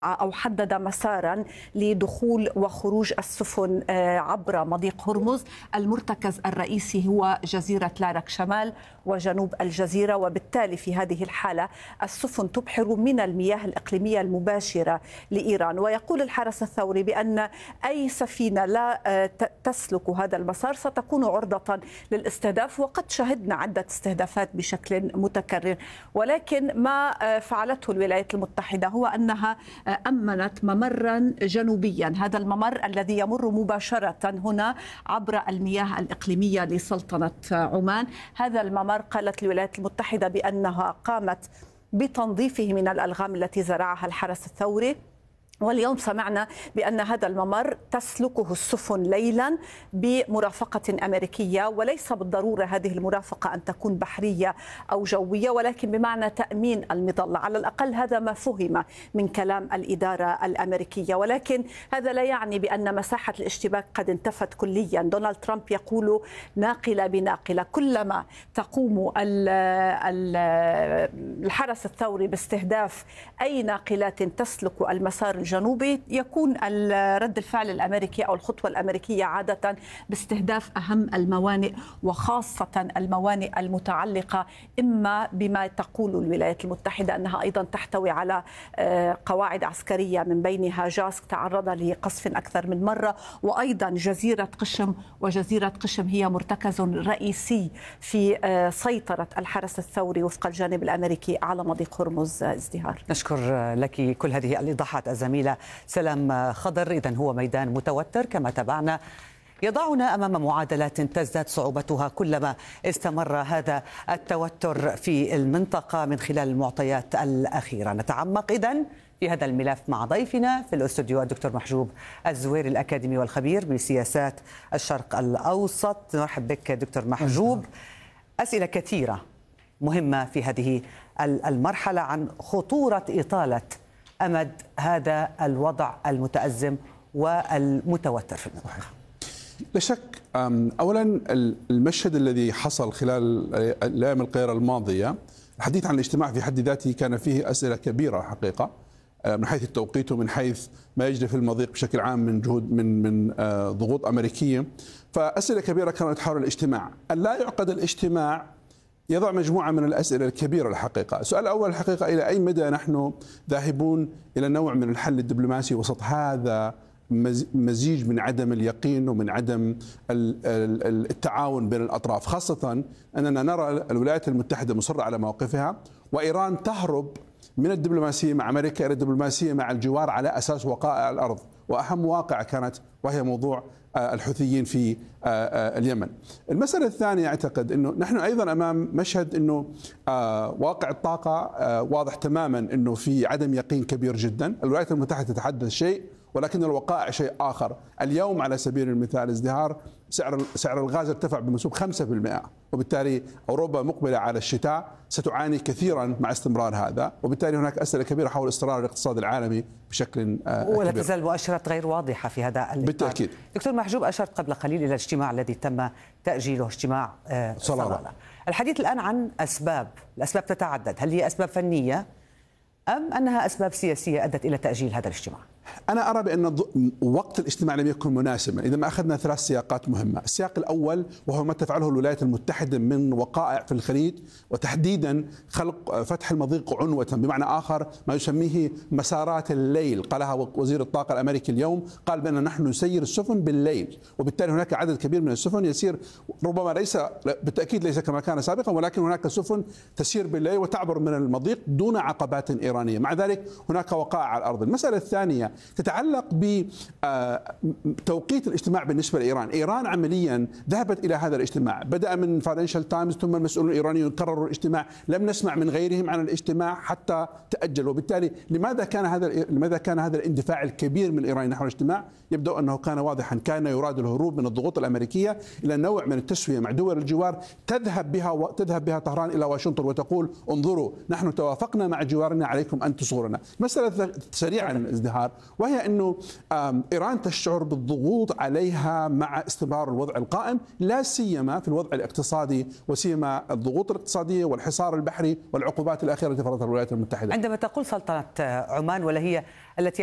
أو حدد مسارا لدخول وخروج السفن عبر مضيق هرمز. المرتكز الرئيسي هو جزيرة لارك شمال وجنوب الجزيرة، وبالتالي في هذه الحالة السفن تبحر من المياه الإقليمية المباشرة لإيران. ويقول الحرس الثوري بأن أي سفينة لا تسلك هذا المسار ستكون عرضة للاستهداف، وقد شهدنا عدة استهدافات بشكل متكرر. ولكن ما فعلته الولايات المتحدة هو أنها أمنت ممرا جنوبيا، هذا الممر الذي يمر مباشرة هنا عبر المياه الإقليمية لسلطنة عمان. هذا الممر قالت الولايات المتحدة بأنها قامت بتنظيفه من الألغام التي زرعها الحرس الثوري، واليوم سمعنا بأن هذا الممر تسلكه السفن ليلا بمرافقة أمريكية، وليس بالضرورة هذه المرافقة أن تكون بحرية أو جوية، ولكن بمعنى تأمين المظلة. على الأقل هذا ما فهم من كلام الإدارة الأمريكية، ولكن هذا لا يعني بأن مساحة الاشتباك قد انتفت كليا. دونالد ترامب يقول ناقلة بناقلة، كلما تقوم الحرس الثوري باستهداف أي ناقلات تسلك المسار الجنوبي، يكون رد الفعل الأمريكي أو الخطوة الأمريكية عادة باستهداف أهم الموانئ، وخاصة الموانئ المتعلقة إما بما تقول الولايات المتحدة أنها أيضا تحتوي على قواعد عسكرية، من بينها جاسك تعرض لقصف أكثر من مرة، وأيضا جزيرة قشم. وجزيرة قشم هي مرتكز رئيسي في سيطرة الحرس الثوري وفق الجانب الأمريكي على مضيق هرمز. ازدهار، نشكر لك كل هذه الإيضاحات الزميلة سلام خضر. إذن هو ميدان متوتر كما تابعنا، يضعنا أمام معادلات تزداد صعوبتها كلما استمر هذا التوتر في المنطقة من خلال المعطيات الأخيرة. نتعمق إذن في هذا الملف مع ضيفنا في الاستوديو الدكتور محجوب الزويري، الأكاديمي والخبير بسياسات الشرق الأوسط. نرحب بك دكتور محجوب. أسئلة كثيرة مهمة في هذه المرحلة عن خطورة إطالة أمد هذا الوضع المتأزم والمتوتر في المنطقة. لا شك، أولا المشهد الذي حصل خلال الأيام القليلة الماضية، الحديث عن الاجتماع في حد ذاته كان فيه أسئلة كبيرة حقيقة، من حيث التوقيت ومن حيث ما يجري في المضيق بشكل عام من جهود من ضغوط أمريكية. فأسئلة كبيرة كانت حول الاجتماع. أن لا يعقد الاجتماع يضع مجموعة من الأسئلة الكبيرة الحقيقة. السؤال الأول الحقيقة، إلى أي مدى نحن ذاهبون إلى نوع من الحل الدبلوماسي وسط هذا مزيج من عدم اليقين ومن عدم التعاون بين الأطراف، خاصة أننا نرى الولايات المتحدة مصرة على موقفها، وإيران تهرب من الدبلوماسية مع أمريكا إلى الدبلوماسية مع الجوار على أساس وقائع الأرض، وأهم واقعة كانت وهي موضوع الحوثيين في اليمن. المسألة الثانية، أعتقد أنه نحن أيضا أمام مشهد أنه واقع الطاقة واضح تماما أنه في عدم يقين كبير جدا. الولايات المتحدة تتحدث شيء ولكن الوقائع شيء آخر. اليوم على سبيل المثال ازدهار سعر الغاز ارتفع بمنسوب 5%، وبالتالي أوروبا مقبلة على الشتاء ستعاني كثيرا مع استمرار هذا، وبالتالي هناك أسئلة كبيرة حول استقرار الاقتصاد العالمي بشكل ولا تزال مؤشرات غير واضحة في هذا الإطار. بالتأكيد. دكتور محجوب، أشرت قبل قليل إلى الاجتماع الذي تم تأجيله، اجتماع صلالة. الحديث الآن عن أسباب، الأسباب تتعدد، هل هي أسباب فنية أم أنها أسباب سياسية أدت إلى تأجيل هذا الاجتماع؟ أنا أرى بأن وقت الاجتماع لم يكن مناسبا. إذا ما أخذنا 3 سياقات مهمة، السياق الأول وهو ما تفعله الولايات المتحدة من وقائع في الخليج، وتحديدا خلق فتح المضيق عنوة، بمعنى آخر ما يسميه مسارات الليل. قالها وزير الطاقة الأمريكي اليوم، قال بأن نحن نسير السفن بالليل، وبالتالي هناك عدد كبير من السفن يسير، ربما ليس بالتأكيد ليس كما كان سابقا، ولكن هناك سفن تسير بالليل وتعبر من المضيق دون عقبات إيرانية. مع ذلك هناك وقائع على الأرض. المسألة الثانية تتعلق بتوقيت الاجتماع بالنسبة لإيران. إيران عمليا ذهبت إلى هذا الاجتماع، بدأ من فاينانشال تايمز ثم المسؤولون الإيرانيون قرروا الاجتماع، لم نسمع من غيرهم عن الاجتماع حتى تأجل. وبالتالي لماذا كان هذا الاندفاع الكبير من الإيراني نحو الاجتماع؟ يبدو أنه كان واضحا، كان يراد الهروب من الضغوط الأمريكية إلى نوع من التسوية مع دول الجوار تذهب بها طهران إلى واشنطن وتقول انظروا نحن توافقنا مع جوارنا، عليكم أن تصغرنا. مسألة سريعا ازدهار، وهي أنه إيران تشعر بالضغوط عليها مع استمرار الوضع القائم، لا سيما في الوضع الاقتصادي، وسيما الضغوط الاقتصادية والحصار البحري والعقوبات الأخيرة التي فرضتها الولايات المتحدة. عندما تقول سلطنة عمان، ولا هي التي